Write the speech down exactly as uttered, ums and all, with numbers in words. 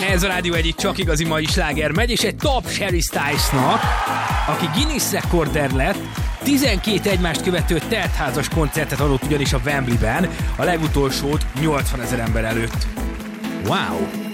Ez a Rádió egyik csak igazi mai sláger megy, és egy top Harry Stylesnak, aki Guinness rekorder lett, tizenkét egymást követő teltházas koncertet adott ugyanis a Wembleyben, a legutolsót nyolcvanezer ember előtt. Wow!